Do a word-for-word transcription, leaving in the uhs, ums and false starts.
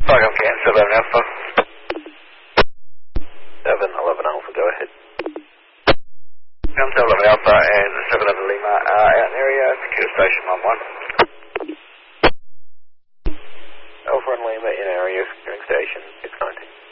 Falcon Can, seven eleven Alpha. seven eleven Alpha, go ahead. Come seven eleven Alpha and seven eleven Lima uh, out in area, secure station one one. Alpha and Lima in area, securing station six ninety.